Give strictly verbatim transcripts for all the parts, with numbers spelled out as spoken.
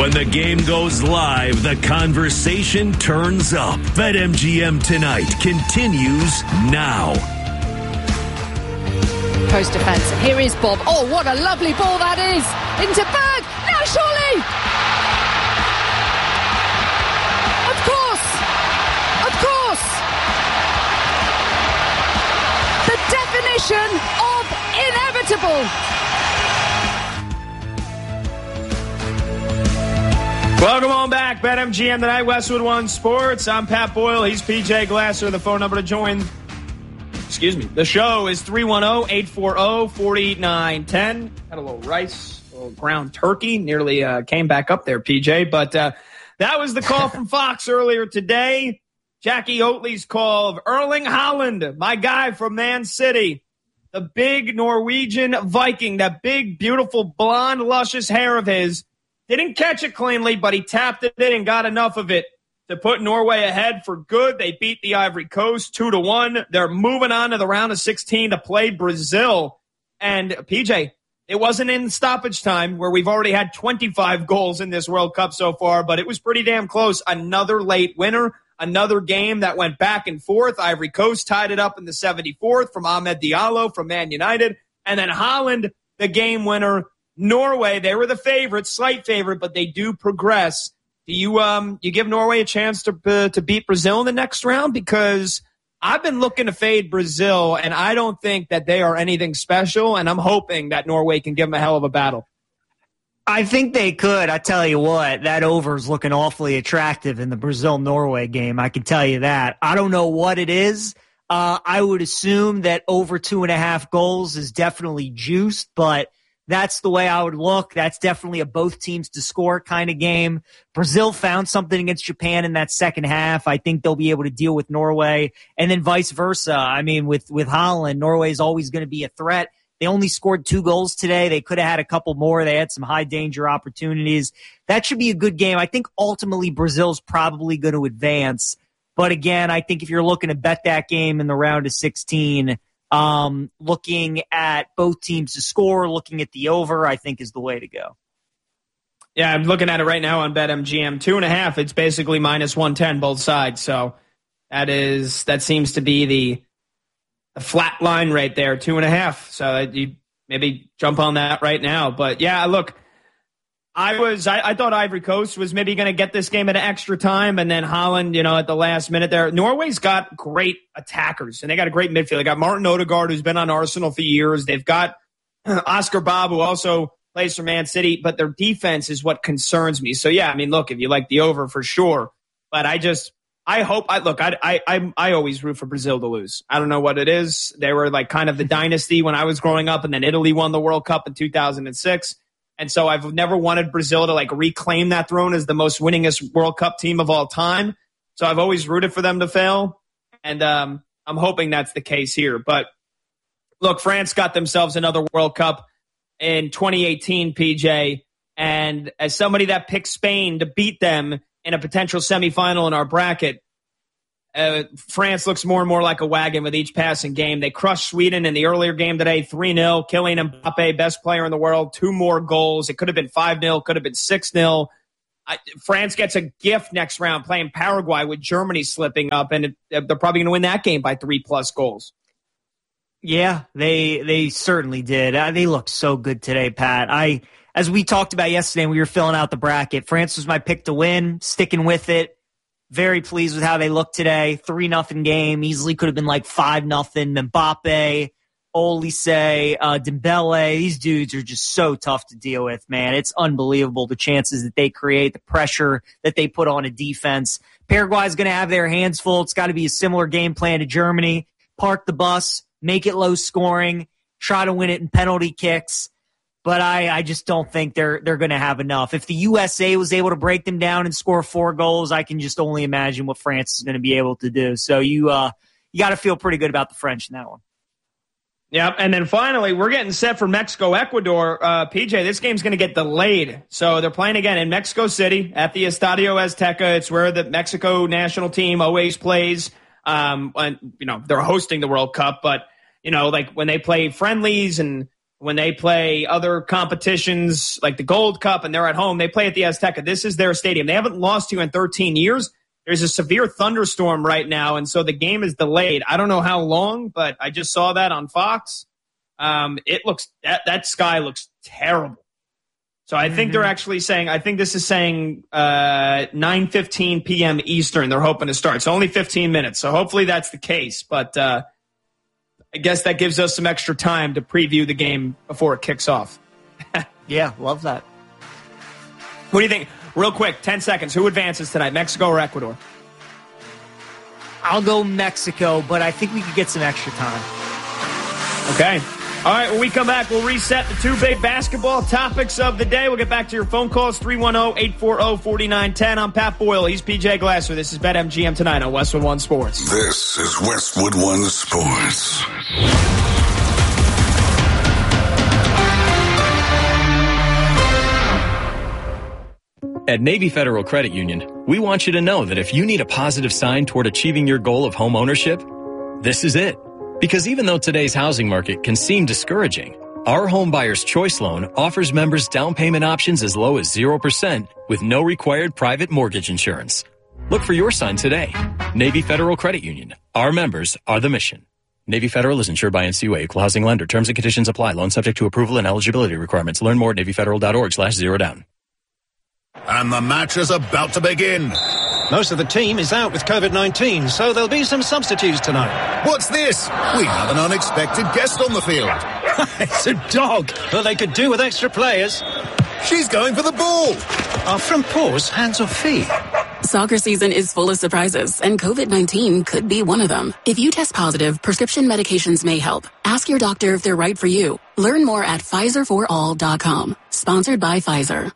When the game goes live, the conversation turns up. BetMGM Tonight continues now. Post defense. Here is Bob. Oh, what a lovely ball that is. Into Berg. Now surely. Of course. Of course. The definition of inevitable. Welcome on back. BetMGM Tonight, Westwood One Sports. I'm Pat Boyle. He's P J Glasser. The phone number to join, excuse me, the show is three one zero, eight four zero, four nine one zero. Had a little rice, a little ground turkey. Nearly uh, came back up there, P J. But uh, that was the call from Fox earlier today. Jackie Oatley's call of Erling Haaland, my guy from Man City. The big Norwegian Viking, that big, beautiful, blonde, luscious hair of his. Didn't catch it cleanly, but he tapped it in and got enough of it to put Norway ahead for good. They beat the Ivory Coast two to one. They're moving on to the round of sixteen to play Brazil. And P J, it wasn't in stoppage time where we've already had twenty-five goals in this World Cup so far, but it was pretty damn close. Another late winner, another game that went back and forth. Ivory Coast tied it up in the seventy-fourth from Ahmed Diallo from Man United. And then Haaland, the game winner. Norway, they were the favorite, slight favorite, but they do progress. Do you um you give Norway a chance to uh, to beat Brazil in the next round? Because I've been looking to fade Brazil, and I don't think that they are anything special, and I'm hoping that Norway can give them a hell of a battle. I think they could. I tell you what, that over is looking awfully attractive in the Brazil-Norway game. I can tell you that. I don't know what it is. Uh, I would assume that over two and a half goals is definitely juiced, but that's the way I would look. That's definitely a both teams to score kind of game. Brazil found something against Japan in that second half. I think they'll be able to deal with Norway, and then vice versa. I mean, with, with Haaland, Norway is always going to be a threat. They only scored two goals today. They could have had a couple more. They had some high danger opportunities. That should be a good game. I think ultimately Brazil's probably going to advance. But again, I think if you're looking to bet that game in the round of sixteen, Um, looking at both teams to score, looking at the over, I think is the way to go. Yeah, I'm looking at it right now on BetMGM. Two and a half, it's basically minus one ten both sides. So that is that seems to be the, the flat line right there, two and a half. So you maybe jump on that right now. But yeah, look, I was I, I thought Ivory Coast was maybe going to get this game at an extra time, and then Haaland, you know, at the last minute there. Norway's got great attackers, and they got a great midfield. They got Martin Odegaard, who's been on Arsenal for years. They've got Oscar Bob, who also plays for Man City, but their defense is what concerns me. So yeah, I mean, look, if you like the over for sure, but I just I hope I look. I I I, I always root for Brazil to lose. I don't know what it is. They were like kind of the dynasty when I was growing up, and then Italy won the World Cup in two thousand six. And so I've never wanted Brazil to like reclaim that throne as the most winningest World Cup team of all time. So I've always rooted for them to fail. And um, I'm hoping that's the case here. But look, France got themselves another World Cup in twenty eighteen, P J. And as somebody that picked Spain to beat them in a potential semifinal in our bracket, Uh, France looks more and more like a wagon with each passing game. They crushed Sweden in the earlier game today, three nil. Kylian Mbappe, best player in the world, two more goals. It could have been five nil, could have been six nil. I, France gets a gift next round playing Paraguay with Germany slipping up, and it, they're probably going to win that game by three-plus goals. Yeah, they they certainly did. Uh, they looked so good today, Pat. I, as we talked about yesterday, we were filling out the bracket. France was my pick to win, sticking with it. Very pleased with how they look today. three nothing game. Easily could have been like five nothing. Mbappe, Olise, uh, Dembele. These dudes are just so tough to deal with, man. It's unbelievable the chances that they create, the pressure that they put on a defense. Paraguay's going to have their hands full. It's got to be a similar game plan to Germany. Park the bus, make it low scoring, try to win it in penalty kicks. But I, I just don't think they're they're going to have enough. If the U S A was able to break them down and score four goals, I can just only imagine what France is going to be able to do. So you uh, you got to feel pretty good about the French in that one. Yep, and then finally, we're getting set for Mexico-Ecuador. Uh, P J, this game's going to get delayed. So they're playing again in Mexico City at the Estadio Azteca. It's where the Mexico national team always plays. Um, and, you know, they're hosting the World Cup, but, you know, like when they play friendlies and when they play other competitions like the Gold Cup and they're at home, they play at the Azteca. This is their stadium. They haven't lost to you in thirteen years. There's a severe thunderstorm right now, and so the game is delayed. I don't know how long, but I just saw that on Fox. Um, it looks that, that sky looks terrible. So I think mm-hmm. they're actually saying, I think this is saying uh, nine fifteen p.m. Eastern. They're hoping to start. It's only fifteen minutes, so hopefully that's the case. But uh, I guess that gives us some extra time to preview the game before it kicks off. Yeah, love that. What do you think? Real quick, ten seconds. Who advances tonight, Mexico or Ecuador? I'll go Mexico, but I think we could get some extra time. Okay. All right, when we come back, we'll reset the two big basketball topics of the day. We'll get back to your phone calls, three one zero, eight four zero, four nine one zero. I'm Pat Boyle. He's P J Glasser. This is BetMGM Tonight on Westwood One Sports. This is Westwood One Sports. At Navy Federal Credit Union, we want you to know that if you need a positive sign toward achieving your goal of home ownership, this is it. Because even though today's housing market can seem discouraging, our Home Buyer's Choice Loan offers members down payment options as low as zero percent with no required private mortgage insurance. Look for your sign today. Navy Federal Credit Union. Our members are the mission. Navy Federal is insured by N C U A, Equal Housing Lender. Terms and conditions apply. Loan subject to approval and eligibility requirements. Learn more at NavyFederal.org slash zero down. And the match is about to begin. Most of the team is out with COVID nineteen, so there'll be some substitutes tonight. What's this? We have an unexpected guest on the field. It's a dog. Well, they could do with extra players. She's going for the ball. Are from paws, hands or feet? Soccer season is full of surprises, and COVID nineteen could be one of them. If you test positive, prescription medications may help. Ask your doctor if they're right for you. Learn more at Pfizer for all dot com. Sponsored by Pfizer.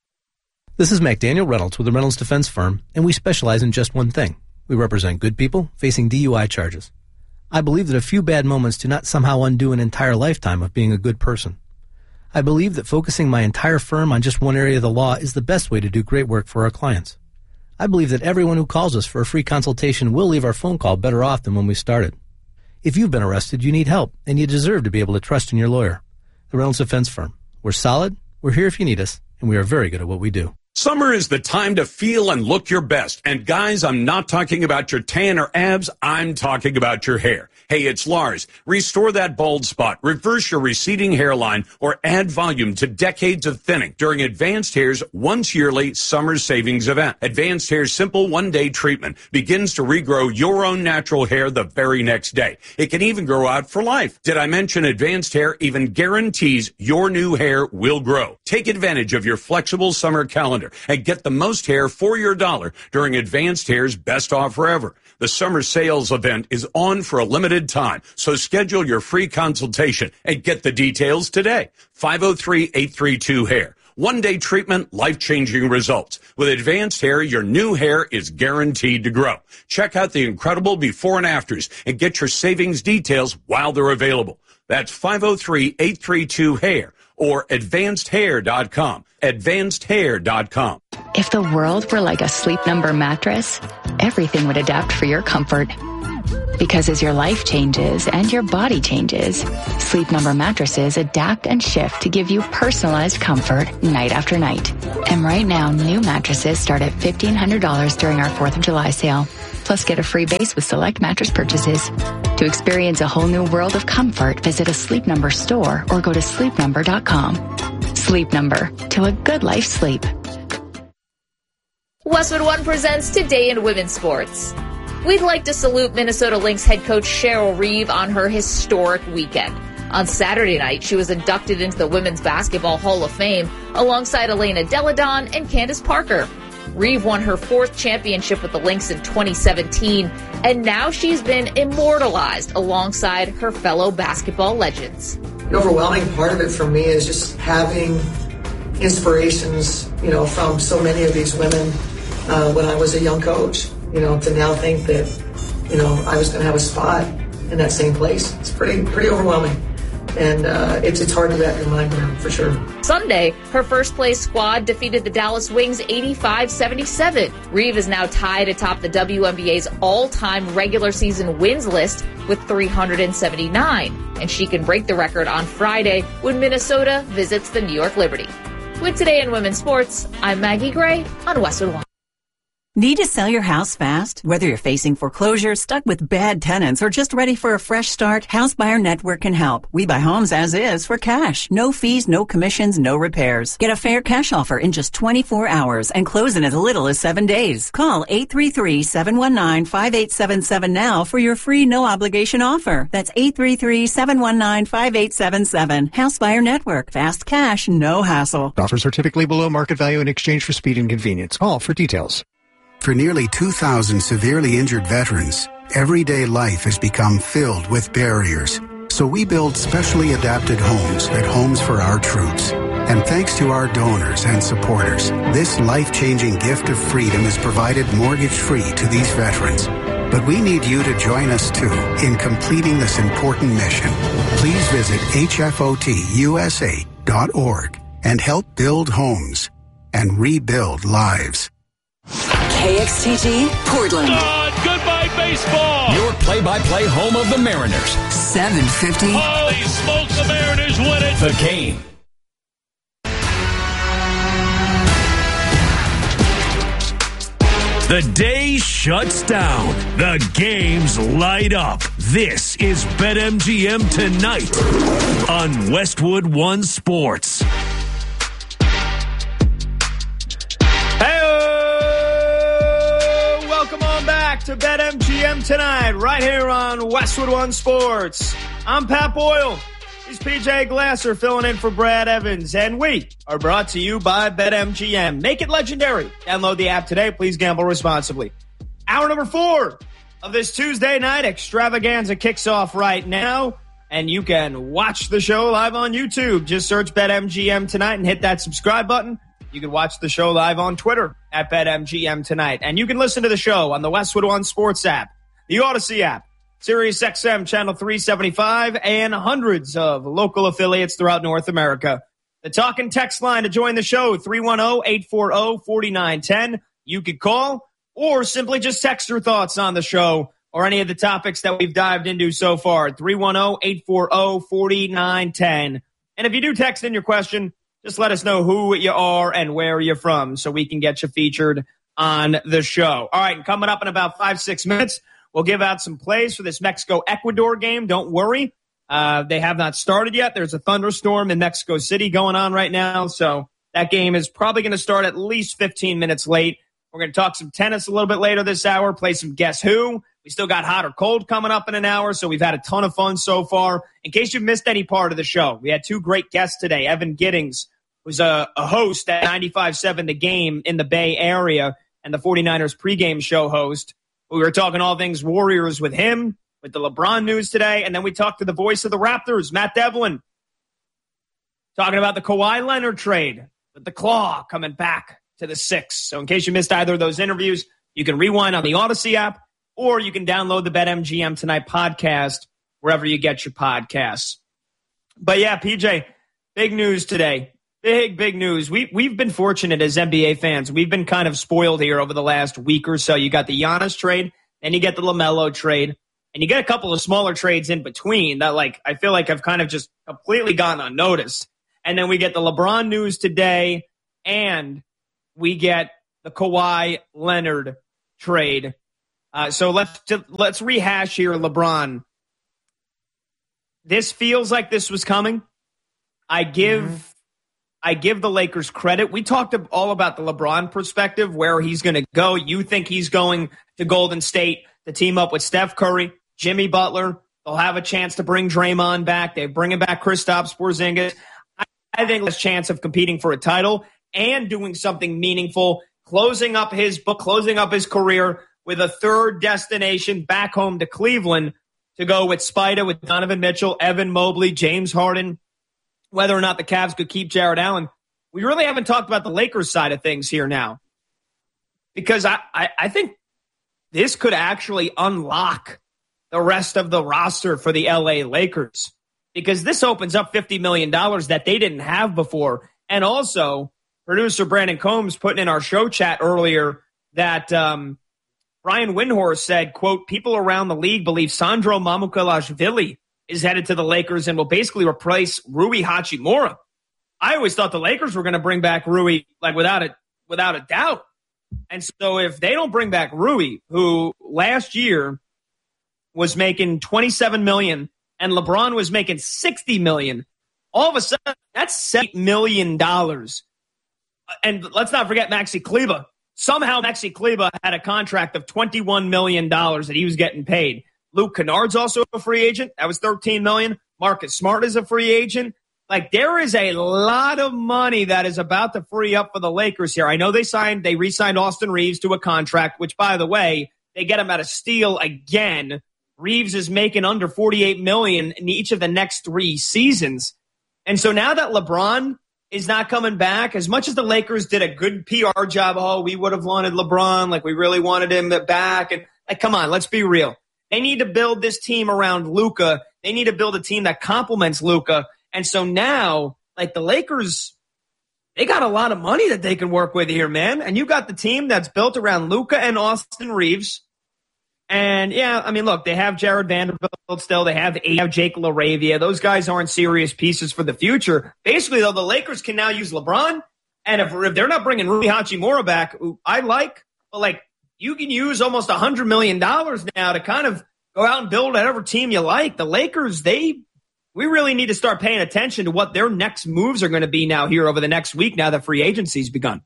This is McDaniel Reynolds with the Reynolds Defense Firm, and we specialize in just one thing. We represent good people facing D U I charges. I believe that a few bad moments do not somehow undo an entire lifetime of being a good person. I believe that focusing my entire firm on just one area of the law is the best way to do great work for our clients. I believe that everyone who calls us for a free consultation will leave our phone call better off than when we started. If you've been arrested, you need help, and you deserve to be able to trust in your lawyer. The Reynolds Defense Firm. We're solid, we're here if you need us, and we are very good at what we do. Summer is the time to feel and look your best. And guys, I'm not talking about your tan or abs. I'm talking about your hair. Hey, it's Lars. Restore that bald spot, reverse your receding hairline, or add volume to decades of thinning during Advanced Hair's once yearly summer savings event. Advanced Hair's simple one-day treatment begins to regrow your own natural hair the very next day. It can even grow out for life. Did I mention Advanced Hair even guarantees your new hair will grow? Take advantage of your flexible summer calendar and get the most hair for your dollar during Advanced Hair's best offer ever. The summer sales event is on for a limited time, so schedule your free consultation and get the details today. five oh three, eight three two, hair. One-day treatment, life-changing results. With Advanced Hair, your new hair is guaranteed to grow. Check out the incredible before and afters and get your savings details while they're available. That's five oh three, eight three two, hair or advanced hair dot com. advanced hair dot com. If the world were like a Sleep Number mattress, everything would adapt for your comfort. Because as your life changes and your body changes, Sleep Number mattresses adapt and shift to give you personalized comfort night after night. And right now, new mattresses start at fifteen hundred dollars during our fourth of July sale. Plus, get a free base with select mattress purchases. To experience a whole new world of comfort, visit a Sleep Number store or go to sleep number dot com. Sleep Number, to a good life sleep. Westwood One presents Today in Women's Sports. We'd like to salute Minnesota Lynx head coach Cheryl Reeve on her historic weekend. On Saturday night, she was inducted into the Women's Basketball Hall of Fame alongside Elena Deladon and Candace Parker. Reeve won her fourth championship with the Lynx in twenty seventeen, and now she's been immortalized alongside her fellow basketball legends. The overwhelming part of it for me is just having inspirations, you know, from so many of these women uh, when I was a young coach. You know, to now think that, you know, I was going to have a spot in that same place. It's pretty, pretty overwhelming. and uh, it's, it's hard to wrap your mind around for sure. Sunday, her first-place squad defeated the Dallas Wings eighty-five seventy-seven. Reeve is now tied atop the W N B A's all-time regular season wins list with three hundred seventy-nine, and she can break the record on Friday when Minnesota visits the New York Liberty. With Today in Women's Sports, I'm Maggie Gray on Westwood One. Need to sell your house fast? Whether you're facing foreclosure, stuck with bad tenants, or just ready for a fresh start, House Buyer Network can help. We buy homes as is for cash. No fees, no commissions, no repairs. Get a fair cash offer in just twenty-four hours and close in as little as seven days. Call eight three three, seven one nine, five eight seven seven now for your free no-obligation offer. That's eight three three, seven one nine, five eight seven seven. House Buyer Network. Fast cash, no hassle. Offers are typically below market value in exchange for speed and convenience. Call for details. For nearly two thousand severely injured veterans, everyday life has become filled with barriers. So we build specially adapted homes at Homes for Our Troops. And thanks to our donors and supporters, this life-changing gift of freedom is provided mortgage-free to these veterans. But we need you to join us, too, in completing this important mission. Please visit H F O T U S A dot org and help build homes and rebuild lives. K X T G, Portland. Uh, goodbye, baseball. Your play-by-play home of the Mariners. seven fifty. Holy smokes, the Mariners win it. The Game. The day shuts down. The games light up. This is BetMGM Tonight on Westwood One Sports. To BetMGM Tonight, right here on Westwood One Sports. I'm Pat Boyle. He's P J Glasser filling in for Brad Evans, and we are brought to you by BetMGM. Make it legendary. Download the app today. Please gamble responsibly. Hour number four of this Tuesday night extravaganza kicks off right now, and you can watch the show live on YouTube. Just search BetMGM Tonight and hit that subscribe button. You can watch the show live on Twitter at BetMGM Tonight. And you can listen to the show on the Westwood One Sports app, the Odyssey app, Sirius X M Channel three seventy-five, and hundreds of local affiliates throughout North America. The talk and text line to join the show, three one zero, eight four zero, four nine one zero. You could call or simply just text your thoughts on the show or any of the topics that we've dived into so far, three one zero, eight four zero, four nine one zero. And if you do text in your question, just let us know who you are and where you're from so we can get you featured on the show. All right, and coming up in about five, six minutes, we'll give out some plays for this Mexico-Ecuador game. Don't worry. Uh, they have not started yet. There's a thunderstorm in Mexico City going on right now, so that game is probably going to start at least fifteen minutes late. We're going to talk some tennis a little bit later this hour, play some Guess Who. We still got Hot or Cold coming up in an hour, so we've had a ton of fun so far. In case you've missed any part of the show, we had two great guests today. Evan Giddings, who's a, a host at ninety-five point seven The Game in the Bay Area and the 49ers pregame show host. We were talking all things Warriors with him, with the LeBron news today, and then we talked to the voice of the Raptors, Matt Devlin, talking about the Kawhi Leonard trade with the Claw coming back to the Six. So in case you missed either of those interviews, you can rewind on the Odyssey app, or you can download the BetMGM Tonight podcast wherever you get your podcasts. But yeah, P J, big news today. Big, big news. We, we've been fortunate as N B A fans. We've been kind of spoiled here over the last week or so. You got the Giannis trade, then you get the LaMelo trade, and you get a couple of smaller trades in between that, like, I feel like have kind of just completely gone unnoticed. And then we get the LeBron news today, and we get the Kawhi Leonard trade. Uh, so let's let's rehash here, LeBron. This feels like this was coming. I give... Mm-hmm. I give the Lakers credit. We talked all about the LeBron perspective, where he's going to go. You think he's going to Golden State to team up with Steph Curry, Jimmy Butler. They'll have a chance to bring Draymond back. They're bringing back Kristaps Porzingis. I think there's a chance of competing for a title and doing something meaningful, closing up his book, closing up his career with a third destination back home to Cleveland to go with Spida, with Donovan Mitchell, Evan Mobley, James Harden. Whether or not the Cavs could keep Jared Allen, we really haven't talked about the Lakers side of things here now. Because I, I, I think this could actually unlock the rest of the roster for the L A Lakers. because this opens up fifty million dollars that they didn't have before. And also, producer Brandon Combs putting in our show chat earlier that um, Brian Windhorst said, quote, people around the league believe Sandro Mamukelashvili is headed to the Lakers and will basically replace Rui Hachimura. I always thought the Lakers were going to bring back Rui, like without a, without a doubt. And so if they don't bring back Rui, who last year was making twenty-seven million dollars and LeBron was making sixty million dollars, all of a sudden that's seven million dollars. And let's not forget Maxi Kleber. Somehow Maxi Kleber had a contract of twenty-one million dollars that he was getting paid. Luke Kennard's also a free agent. That was thirteen million dollars. Marcus Smart is a free agent. Like, there is a lot of money that is about to free up for the Lakers here. I know they signed, they re-signed Austin Reeves to a contract, which, by the way, they get him at a steal again. Reeves is making under forty-eight million dollars in each of the next three seasons. And so now that LeBron is not coming back, as much as the Lakers did a good P R job, oh, we would have wanted LeBron, like we really wanted him back. And like, come on, let's be real. They need to build this team around Luka. They need to build a team that complements Luka. And so now, like the Lakers, they got a lot of money that they can work with here, man. And you got the team that's built around Luka and Austin Reeves. And yeah, I mean, look, they have Jared Vanderbilt still. They have, they have Jake LaRavia. Those guys aren't serious pieces for the future. Basically, though, the Lakers can now use LeBron. And if, if they're not bringing Rui Hachimura back, who I like, but like you can use almost one hundred million dollars now to kind of go out and build whatever team you like. The Lakers, they... we really need to start paying attention to what their next moves are going to be now here over the next week now that free agency's begun.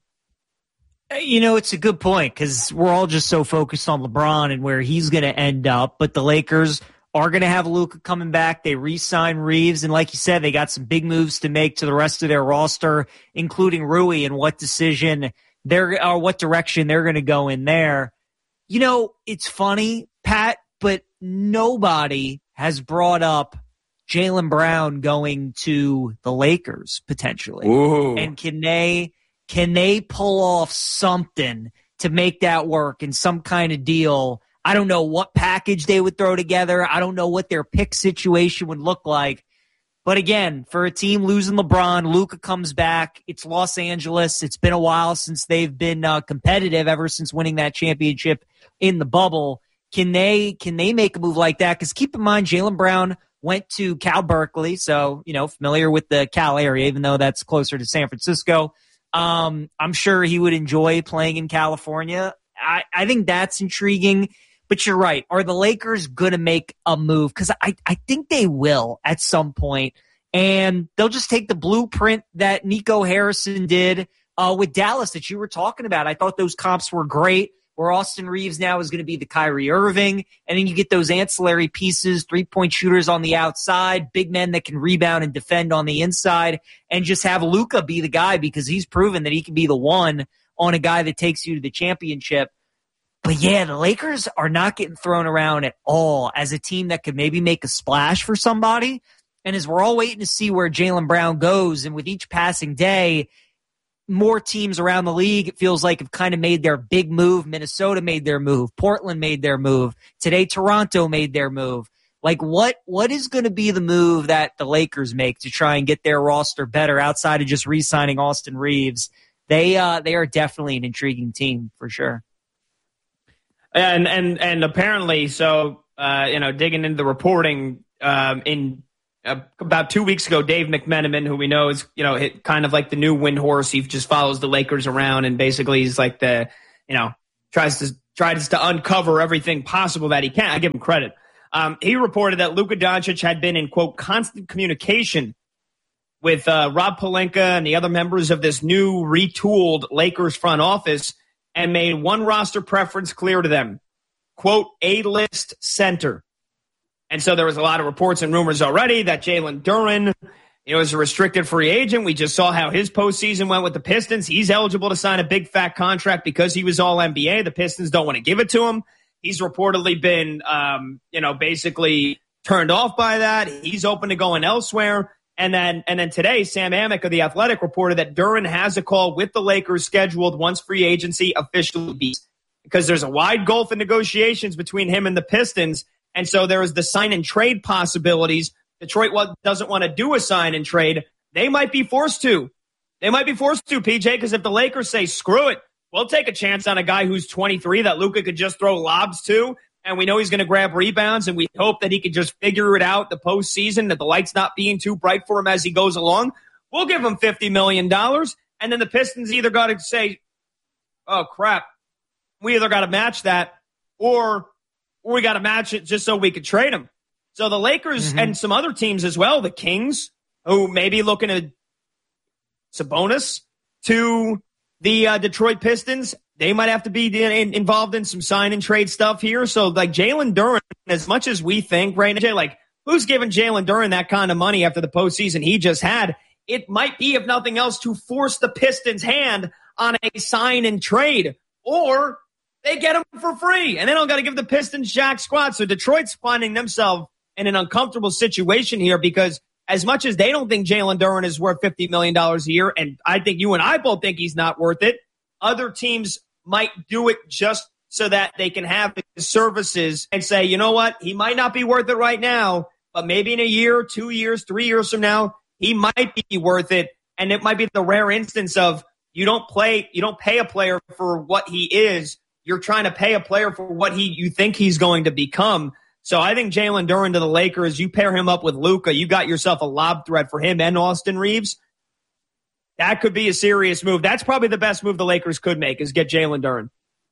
You know, it's a good point because we're all just so focused on LeBron and where he's going to end up. But the Lakers are going to have Luka coming back. They re-sign Reeves. And like you said, they got some big moves to make to the rest of their roster, including Rui and what decision they're or what direction they're going to go in there. You know, it's funny, Pat, but nobody has brought up Jaylen Brown going to the Lakers potentially. Ooh. And can they can they pull off something to make that work in some kind of deal? I don't know what package they would throw together. I don't know what their pick situation would look like. But again, for a team losing LeBron, Luka comes back. It's Los Angeles. It's been a while since they've been uh, competitive ever since winning that championship in the bubble. Can they can they make a move like that? Because keep in mind, Jaylen Brown went to Cal Berkeley, so, you know, familiar with the Cal area, even though that's closer to San Francisco. Um, I'm sure he would enjoy playing in California. I, I think that's intriguing. But you're right. Are the Lakers going to make a move? Because I, I think they will at some point. And they'll just take the blueprint that Nico Harrison did uh, with Dallas that you were talking about. I thought those comps were great, where Austin Reeves now is going to be the Kyrie Irving. And then you get those ancillary pieces, three-point shooters on the outside, big men that can rebound and defend on the inside, and just have Luka be the guy because he's proven that he can be the one on a guy that takes you to the championship. But yeah, the Lakers are not getting thrown around at all as a team that could maybe make a splash for somebody. And as we're all waiting to see where Jaylen Brown goes, and with each passing day, more teams around the league, it feels like, have kind of made their big move. Minnesota made their move. Portland made their move. Today, Toronto made their move. Like, what what is going to be the move that the Lakers make to try and get their roster better outside of just re-signing Austin Reeves? They uh, they are definitely an intriguing team for sure. And and and apparently, so uh, you know, digging into the reporting um, in uh, about two weeks ago, Dave McMenamin, who we know is you know hit, kind of like the new Windhorst, he just follows the Lakers around, and basically he's like the you know tries to tries to uncover everything possible that he can. I give him credit. Um, he reported that Luka Doncic had been in quote constant communication with uh, Rob Pelinka and the other members of this new retooled Lakers front office, and made one roster preference clear to them, quote, A-list center. And so there was a lot of reports and rumors already that Jalen Duren, you know, is a restricted free agent. We just saw how his postseason went with the Pistons. He's eligible to sign a big fat contract because he was all N B A. The Pistons don't want to give it to him. He's reportedly been, um, you know, basically turned off by that. He's open to going elsewhere. And then and then today, Sam Amick of The Athletic reported that Duren has a call with the Lakers scheduled once free agency officially begins, because there's a wide gulf in negotiations between him and the Pistons. And so there is the sign and trade possibilities Detroit doesn't want to do a sign and trade, they might be forced to. They might be forced to, P J, because if the Lakers say, screw it, we'll take a chance on a guy who's twenty-three that Luka could just throw lobs to, and we know he's going to grab rebounds, and we hope that he could just figure it out the postseason, that the light's not being too bright for him as he goes along. We'll give him fifty million dollars, and then the Pistons either got to say, oh, crap, we either got to match that or, or we got to match it just so we could trade him. So the Lakers mm-hmm. and some other teams as well, the Kings, who may be looking at Sabonis, to the uh, Detroit Pistons, they might have to be in, involved in some sign and trade stuff here. So, like, Jalen Duren, as much as we think right now, like, who's giving Jalen Duren that kind of money after the postseason he just had? It might be, if nothing else, to force the Pistons' hand on a sign and trade. Or they get him for free, and they don't got to give the Pistons jack squat. So Detroit's finding themselves in an uncomfortable situation here because as much as they don't think Jalen Duren is worth fifty million dollars a year, and I think you and I both think he's not worth it, other teams might do it just so that they can have his services and say, you know what, he might not be worth it right now, but maybe in a year, two years, three years from now, he might be worth it. And it might be the rare instance of you don't play, you don't pay a player for what he is. You're trying to pay a player for what he you think he's going to become. So I think Jalen Duren to the Lakers, you pair him up with Luka, you got yourself a lob threat for him and Austin Reeves. That could be a serious move. That's probably the best move the Lakers could make is get Jalen Duren.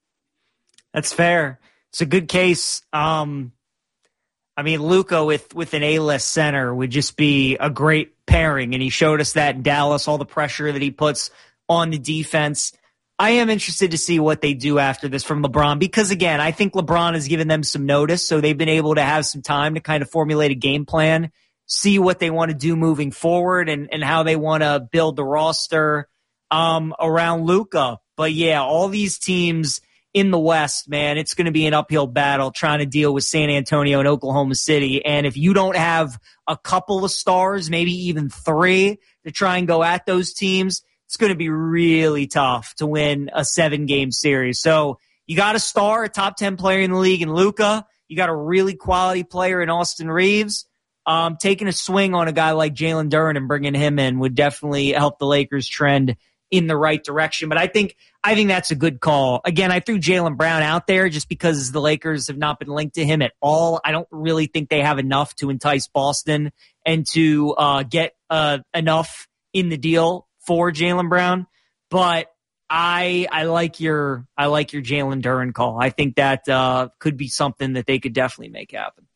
That's fair. It's a good case. Um, I mean, Luka with, with an A-list center would just be a great pairing, and he showed us that in Dallas, all the pressure that he puts on the defense. I am interested to see what they do after this from LeBron because, again, I think LeBron has given them some notice, so they've been able to have some time to kind of formulate a game plan, see what they want to do moving forward and, and how they want to build the roster um, around Luka. But, yeah, all these teams in the West, man, it's going to be an uphill battle trying to deal with San Antonio and Oklahoma City. And if you don't have a couple of stars, maybe even three, to try and go at those teams, it's going to be really tough to win a seven-game series. So you got a star, a top ten player in the league in Luka. You got a really quality player in Austin Reeves. Um, taking a swing on a guy like Jalen Duren and bringing him in would definitely help the Lakers trend in the right direction. But I think I think that's a good call. Again, I threw Jaylen Brown out there just because the Lakers have not been linked to him at all. I don't really think they have enough to entice Boston and to uh, get uh, enough in the deal for Jaylen Brown. But I I like your I like your Jalen Duren call. I think that uh, could be something that they could definitely make happen.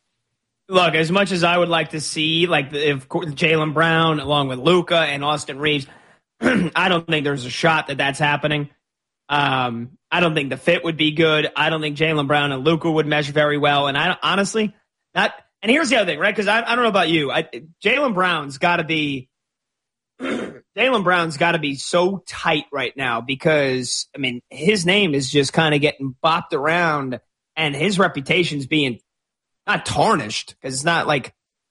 Look, as much as I would like to see, like if Jaylen Brown along with Luka and Austin Reeves, I don't think there's a shot that that's happening. Um, I don't think the fit would be good. I don't think Jaylen Brown and Luka would mesh very well. And I honestly, not. And here's the other thing, right? Because I, I don't know about you. Jaylen Brown's got to be. Jaylen Brown's got to be so tight right now because I mean his name is just kind of getting bopped around, and his reputation's being not tarnished because it's not like.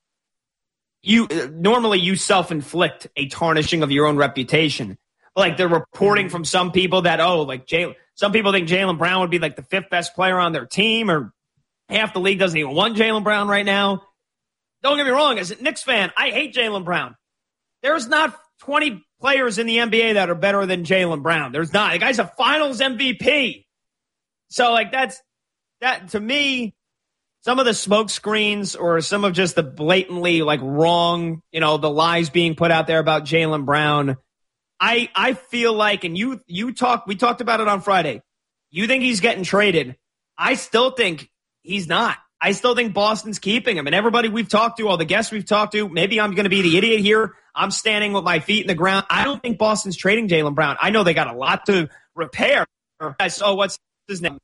You normally you self-inflict a tarnishing of your own reputation. Like they're reporting from some people that, oh, like Jay, some people think Jaylen Brown would be like the fifth best player on their team, or half the league doesn't even want Jaylen Brown right now. Don't get me wrong, as a Knicks fan, I hate Jaylen Brown. There's not twenty players in the N B A that are better than Jaylen Brown. There's not. The guy's a finals M V P. So like that's that to me. Some of the smoke screens or some of just the blatantly like wrong, you know, the lies being put out there about Jaylen Brown. I I feel like, and you you talk, we talked about it on Friday. You think he's getting traded. I still think he's not. I still think Boston's keeping him. And everybody we've talked to, all the guests we've talked to, maybe I'm going to be the idiot here. I'm standing with my feet in the ground. I don't think Boston's trading Jaylen Brown. I know they got a lot to repair. I saw what's his name.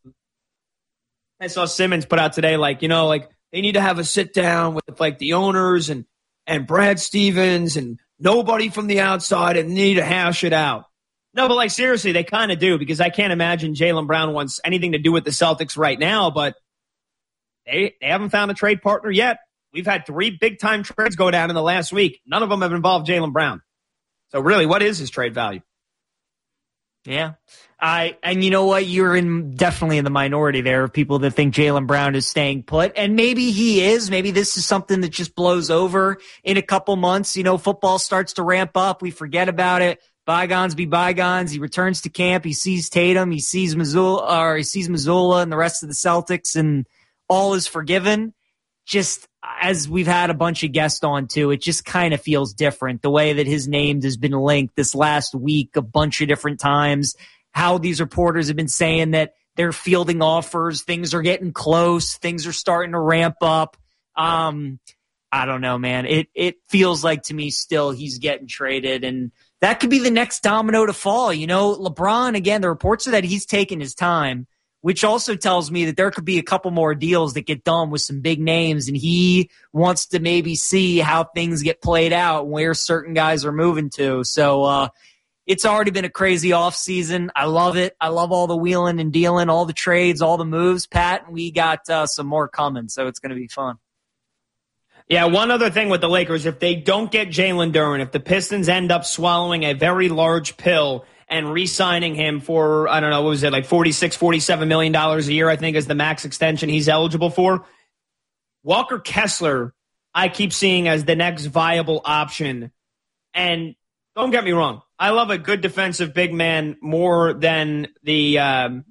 I saw Simmons put out today, like, you know, like they need to have a sit down with like the owners and, and Brad Stevens and nobody from the outside and need to hash it out. No, but like seriously, they kind of do because I can't imagine Jaylen Brown wants anything to do with the Celtics right now, but they, they haven't found a trade partner yet. We've had three big time trades go down in the last week. None of them have involved Jaylen Brown. So really, what is his trade value? Yeah. I and you know what? You're in definitely in the minority there of people that think Jaylen Brown is staying put. And maybe he is. Maybe this is something that just blows over in a couple months. You know, football starts to ramp up. We forget about it. Bygones be bygones. He returns to camp. He sees Tatum. He sees Missoula, or he sees Missoula and the rest of the Celtics, and all is forgiven. Just as we've had a bunch of guests on too, it just kind of feels different. The way that his name has been linked this last week a bunch of different times. How these reporters have been saying that they're fielding offers, things are getting close, things are starting to ramp up. Um, I don't know, man. It it feels like to me still he's getting traded, and that could be the next domino to fall. You know, LeBron, again, the reports are that he's taking his time, which also tells me that there could be a couple more deals that get done with some big names, and he wants to maybe see how things get played out, where certain guys are moving to. So, uh, it's already been a crazy offseason. I love it. I love all the wheeling and dealing, all the trades, all the moves, Pat. And we got uh, some more coming, so it's going to be fun. Yeah, one other thing with the Lakers, if they don't get Jalen Duren, if the Pistons end up swallowing a very large pill and re-signing him for, I don't know, what was it, like forty-six, forty-seven million dollars a year, I think is the max extension he's eligible for. Walker Kessler, I keep seeing as the next viable option. And don't get me wrong, I love a good defensive big man more than the um,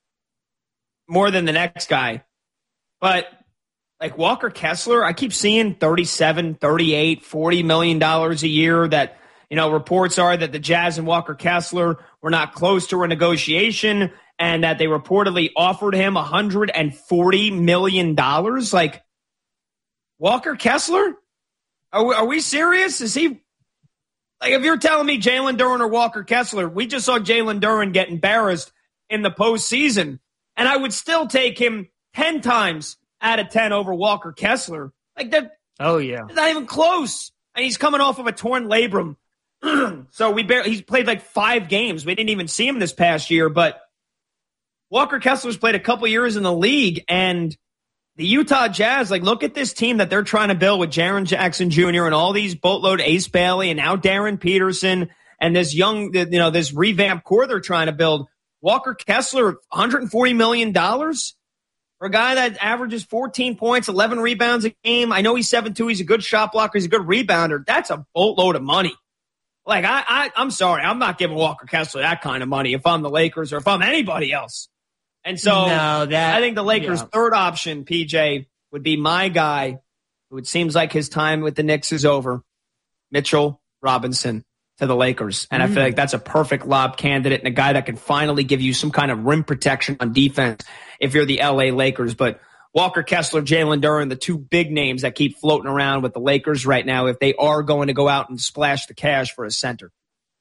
more than the next guy. But like Walker Kessler, I keep seeing thirty-seven, thirty-eight, forty million dollars a year. That, you know, reports are that the Jazz and Walker Kessler were not close to a negotiation, and that they reportedly offered him one hundred forty million dollars. Like, Walker Kessler? Are we, are we serious? Is he... Like, if you're telling me Jalen Duren or Walker Kessler, we just saw Jalen Duren get embarrassed in the postseason, and I would still take him ten times out of ten over Walker Kessler. Like, that. Oh, yeah. Not even close. And he's coming off of a torn labrum. So we barely, he's played like five games. We didn't even see him this past year, but Walker Kessler's played a couple years in the league, and the Utah Jazz, like, look at this team that they're trying to build with Jaren Jackson Junior and all these boatload Ace Bailey and now Darren Peterson and this young, you know, this revamped core they're trying to build. Walker Kessler, one hundred forty million dollars for a guy that averages fourteen points, eleven rebounds a game. I know he's seven two. He's a good shot blocker. He's a good rebounder. That's a boatload of money. Like, I, I, I'm sorry. I'm not giving Walker Kessler that kind of money if I'm the Lakers or if I'm anybody else. And so no, that, I think the Lakers' yeah. third option, P J, would be my guy, who it seems like his time with the Knicks is over, Mitchell Robinson to the Lakers. And mm. I feel like that's a perfect lob candidate and a guy that can finally give you some kind of rim protection on defense if you're the L A Lakers. But Walker Kessler, Jalen Duren, the two big names that keep floating around with the Lakers right now if they are going to go out and splash the cash for a center.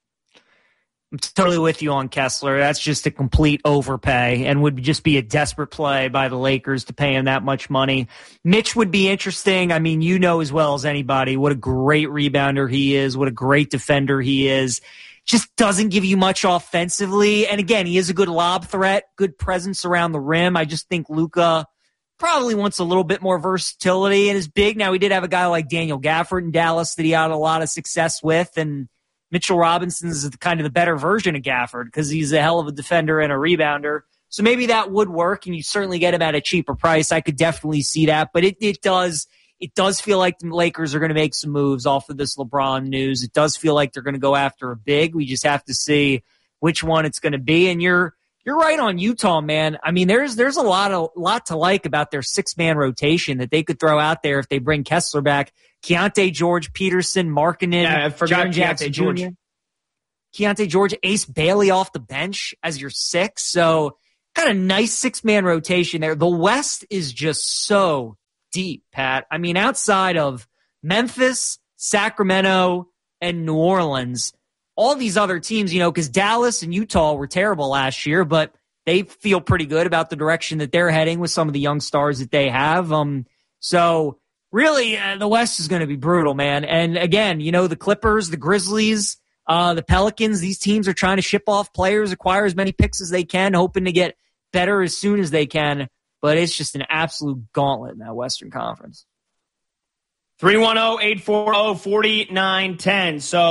I'm totally with you on Kessler. That's just a complete overpay and would just be a desperate play by the Lakers to pay him that much money. Mitch would be interesting. I mean, you know as well as anybody what a great rebounder he is, what a great defender he is. Just doesn't give you much offensively. And again, he is a good lob threat, good presence around the rim. I just think Luka probably wants a little bit more versatility and is big. Now, we did have a guy like Daniel Gafford in Dallas that he had a lot of success with, and Mitchell Robinson is kind of the better version of Gafford because he's a hell of a defender and a rebounder. So maybe that would work, and you certainly get him at a cheaper price. I could definitely see that, but it, it does it does feel like the Lakers are going to make some moves off of this LeBron news. It does feel like they're going to go after a big. We just have to see which one it's going to be. And you're you're right on Utah, man. I mean, there's there's a lot of lot to like about their six man rotation that they could throw out there if they bring Kessler back. Keontae George, Peterson, Markkanen, yeah, I forgot Jaren Jackson Junior Keontae George, Ace Bailey off the bench as your six. So kind of nice six-man rotation there. The West is just so deep, Pat. I mean, outside of Memphis, Sacramento, and New Orleans, all these other teams, you know, because Dallas and Utah were terrible last year, but they feel pretty good about the direction that they're heading with some of the young stars that they have. Um, so really, uh, the West is going to be brutal, man. And again, you know, the Clippers, the Grizzlies, uh, the Pelicans, these teams are trying to ship off players, acquire as many picks as they can, hoping to get better as soon as they can. But it's just an absolute gauntlet in that Western Conference. three one zero, eight four zero, four nine one zero. So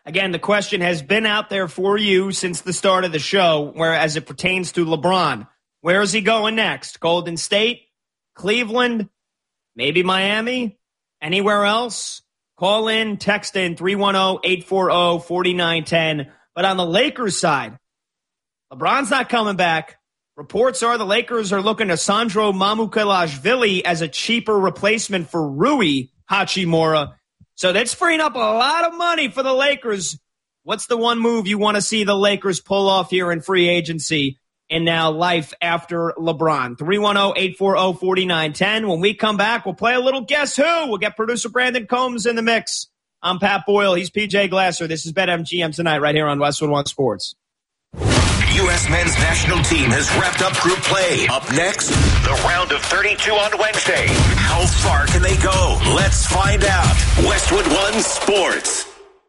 Again, the question has been out there for you since the start of the show, where as it pertains to LeBron. Where is he going next? Golden State? Cleveland? Maybe Miami? Anywhere else? Call in, text in three one zero, eight four zero, four nine one zero. But on the Lakers side, LeBron's not coming back. Reports are the Lakers are looking at Sandro Mamukelashvili as a cheaper replacement for Rui Hachimura. So that's freeing up a lot of money for the Lakers. What's the one move you want to see the Lakers pull off here in free agency and now life after LeBron? three one zero, eight four zero, four nine one zero. When we come back, we'll play a little Guess Who. We'll get producer Brandon Combs in the mix. I'm Pat Boyle. He's P J Glasser. This is BetMGM Tonight right here on Westwood One Sports. U S men's national team has wrapped up group play. Up next, the round of thirty-two on Wednesday. How far can they go? Let's find out. Westwood One Sports.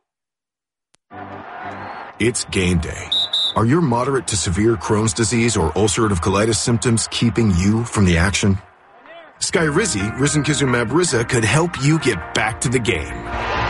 It's game day. Are your moderate to severe Crohn's disease or ulcerative colitis symptoms keeping you from the action? Skyrizi, risankizumab Riza, could help you get back to the game.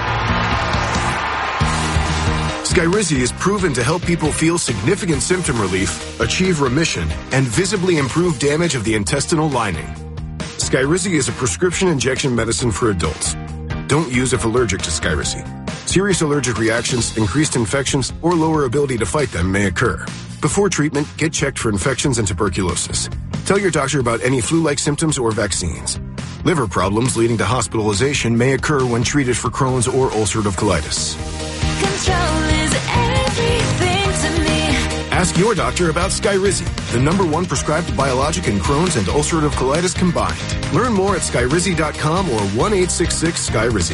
Skyrizi is proven to help people feel significant symptom relief, achieve remission, and visibly improve damage of the intestinal lining. Skyrizi is a prescription injection medicine for adults. Don't use if allergic to Skyrizi. Serious allergic reactions, increased infections, or lower ability to fight them may occur. Before treatment, get checked for infections and tuberculosis. Tell your doctor about any flu-like symptoms or vaccines. Liver problems leading to hospitalization may occur when treated for Crohn's or ulcerative colitis. Control is everything to me. Ask your doctor about Skyrizi, the number one prescribed biologic in Crohn's and ulcerative colitis combined. Learn more at skyrizi dot com or one eight six six Skyrizi.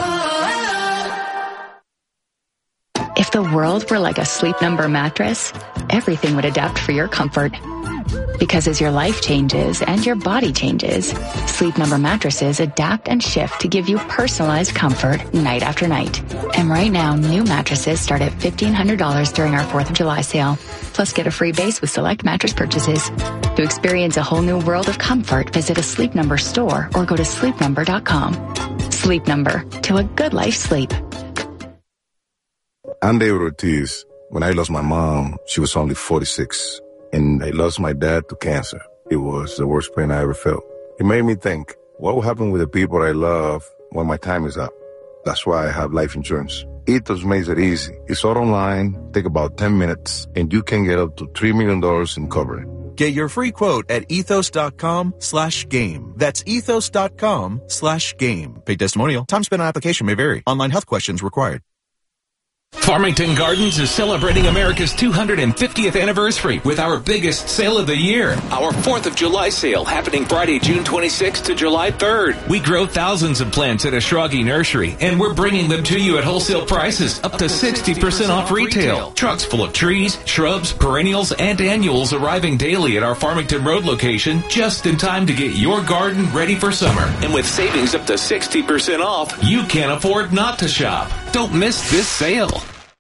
If the world were like a Sleep Number mattress, everything would adapt for your comfort. Because as your life changes and your body changes, Sleep Number mattresses adapt and shift to give you personalized comfort night after night. And right now, new mattresses start at fifteen hundred dollars during our fourth of July sale. Plus, get a free base with select mattress purchases. To experience a whole new world of comfort, visit a Sleep Number store or go to sleep number dot com. Sleep Number, to a good life sleep. I'm David Ortiz. When I lost my mom, she was only forty-six. And I lost my dad to cancer. It was the worst pain I ever felt. It made me think, what will happen with the people I love when my time is up? That's why I have life insurance. Ethos makes it easy. It's all online, take about ten minutes, and you can get up to three million dollars in coverage. Get your free quote at ethos.com slash game. That's ethos.com slash game. Paid testimonial. Time spent on application may vary. Online health questions required. Farmington Gardens is celebrating America's two hundred fiftieth anniversary with our biggest sale of the year. Our fourth of July sale happening Friday, June twenty-sixth to July third. We grow thousands of plants at Ashragi Nursery, and we're bringing them to you at wholesale prices, up to sixty percent off retail. Trucks full of trees, shrubs, perennials, and annuals arriving daily at our Farmington Road location, just in time to get your garden ready for summer. And with savings up to sixty percent off, you can't afford not to shop. Don't miss this sale.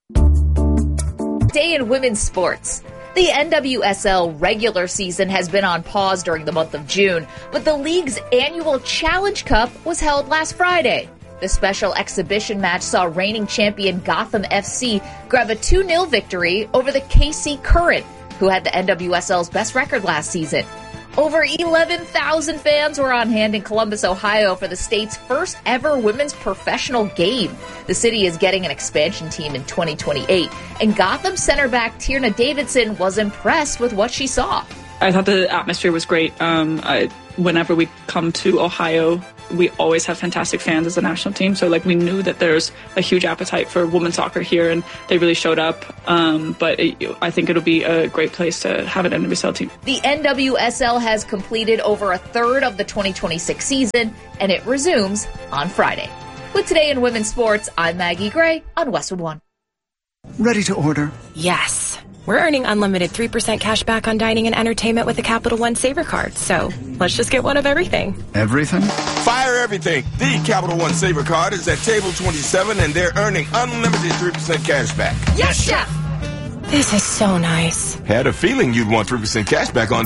Day in women's sports. The N W S L regular season has been on pause during the month of June, but the league's annual Challenge Cup was held last Friday. The special exhibition match saw reigning champion Gotham F C grab a two nil victory over the K C Current, who had the N W S L's best record last season. Over eleven thousand fans were on hand in Columbus, Ohio for the state's first ever women's professional game. The city is getting an expansion team in twenty twenty-eight, and Gotham center back Tierna Davidson was impressed with what she saw. I thought the atmosphere was great. Um, I, whenever we come to Ohio, we always have fantastic fans as a national team. So, like, we knew that there's a huge appetite for women's soccer here, and they really showed up. Um, but it, I think it'll be a great place to have an N W S L team. The N W S L has completed over a third of the twenty twenty-six season, and it resumes on Friday. With Today in Women's Sports, I'm Maggie Gray on Westwood One. Ready to order? Yes. We're earning unlimited three percent cash back on dining and entertainment with the Capital One Saver Card. So let's just get one of everything. Everything? Fire everything. The Capital One Saver Card is at table twenty-seven, and they're earning unlimited three percent cash back. Yes, Chef! This is so nice. Had a feeling you'd want three percent cash back on